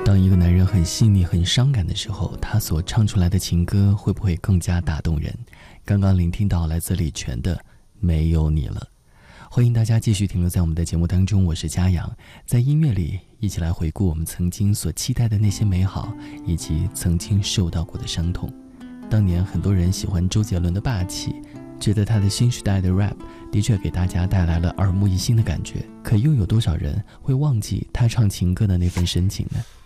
当一个男人很细腻很伤感的时候，他所唱出来的情歌会不会更加打动人？刚刚聆听到来自李泉的没有你了。欢迎大家继续停留在我们的节目当中，我是嘉阳，在音乐里一起来回顾我们曾经所期待的那些美好，以及曾经受到过的伤痛。当年很多人喜欢周杰伦的霸气，觉得他的新时代的 rap 的确给大家带来了耳目一新的感觉，可又有多少人会忘记他唱情歌的那份深情呢？